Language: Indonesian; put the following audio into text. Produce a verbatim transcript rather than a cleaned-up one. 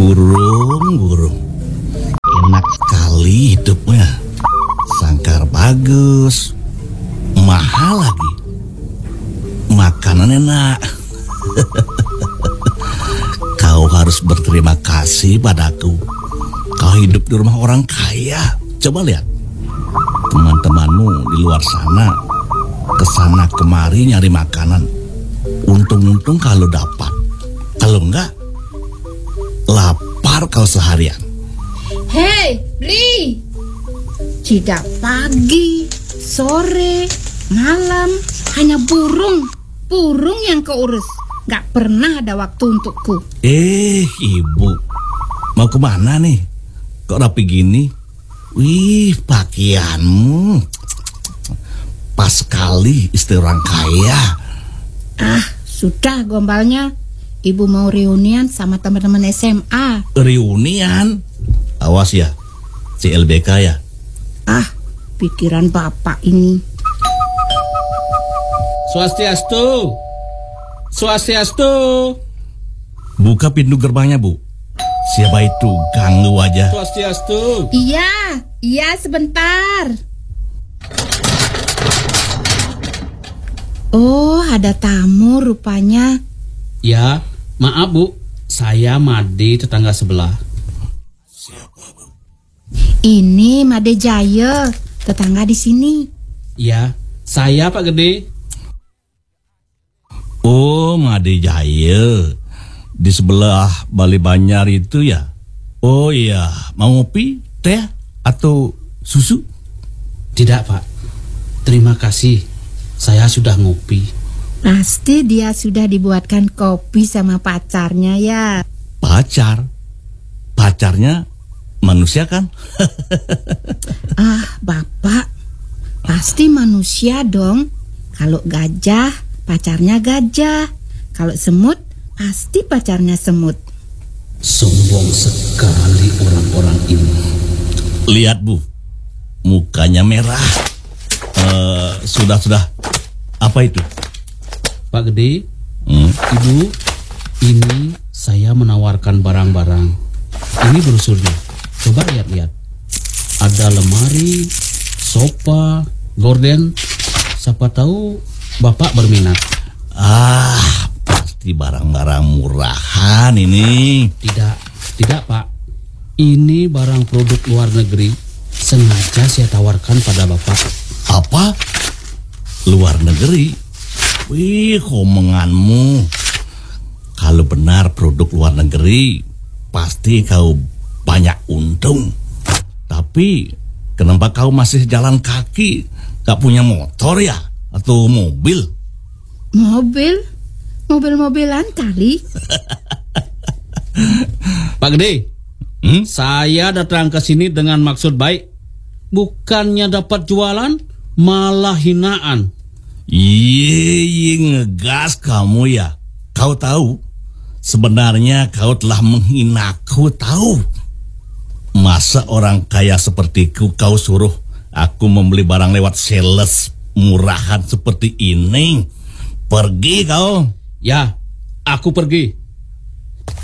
Burung-burung, enak sekali hidupnya. Sangkar bagus, mahal lagi. Makanan enak. Kau harus berterima kasih padaku. Kau hidup di rumah orang kaya. Coba lihat, teman-temanmu di luar sana kesana kemari nyari makanan. Untung-untung kalau dapat. Kalau enggak, lapar kau seharian. Hei, Bri. Tidak pagi, sore, malam, hanya burung. Burung yang keurus. Gak pernah ada waktu untukku. Eh, ibu, mau kemana nih? Kok rapi gini? Wih, pakaianmu pas sekali istri orang kaya. Ah, sudah gombalnya. Ibu mau reunian sama teman-teman S M A. Reunian? Awas ya, C L B K ya. Ah, pikiran bapak ini. Swastiastu. Swastiastu. Buka pintu gerbangnya, Bu. Siapa itu ganggu aja? Swastiastu. Iya, iya sebentar. Oh, ada tamu rupanya. Ya, maaf Bu, saya Made tetangga sebelah. Ini Made Jaya, tetangga di sini. Ya, saya Pak Gede. Oh, Made Jaya. Di sebelah Bali Banyar itu ya? Oh iya, mau ngopi, teh, atau susu? Tidak Pak, terima kasih. Saya sudah ngopi. Pasti dia sudah dibuatkan kopi sama pacarnya ya. Pacar? Pacarnya manusia kan? Ah, Bapak, pasti manusia dong. Kalau gajah, pacarnya gajah. Kalau semut, pasti pacarnya semut. Sombong sekali orang-orang ini. Lihat Bu, mukanya merah. Uh, sudah, sudah. Apa itu? Pak Gede, Hmm? Ibu, ini saya menawarkan barang-barang. Ini brosurnya. Coba lihat-lihat. Ada lemari, sofa, gorden. Siapa tahu Bapak berminat. Ah, pasti barang-barang murahan ini. Tidak, tidak Pak. Ini barang produk luar negeri. Sengaja saya tawarkan pada Bapak. Apa? Luar negeri? Wih, omonganmu. Kalau benar produk luar negeri, pasti kau banyak untung. Tapi kenapa kau masih jalan kaki? Gak punya motor ya? Atau mobil? Mobil? Mobil-mobilan kali. Pak Gede, Hmm? saya datang ke sini dengan maksud baik. Bukannya dapat jualan, malah hinaan. Iya, ngegas kamu ya. Kau tahu, sebenarnya kau telah menghinaku, tahu? Masa orang kaya sepertiku kau suruh aku membeli barang lewat sales murahan seperti ini? Pergi kau. Ya, aku pergi.